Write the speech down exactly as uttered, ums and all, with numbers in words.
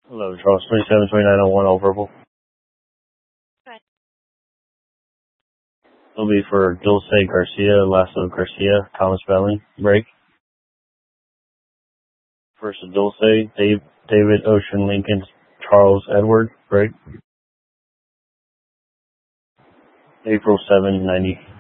Hello, Charles. twenty-seven twenty-nine oh one, all verbal. Good. It'll be for Dulce Garcia, Lasso Garcia, common spelling, break. First of Dulce, Dave, David Ocean Lincoln, Charles Edward, break. April seventh, ninety.